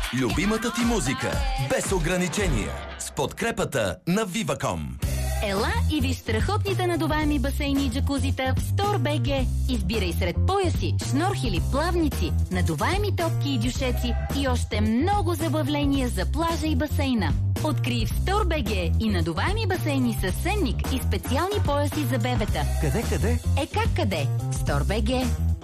Любимата ти музика без ограничения с подкрепата на Viva.com. Ела и виж страхотните надуваеми басейни и джакузита в Store.bg. Избирай сред пояси, шнорхели, плавници, надуваеми топки и дюшеци и още много забавления за плажа и басейна. Открий в Store.bg и надуваеми басейни с сенник и специални пояси за бебета. Къде? Как къде? В Store.bg.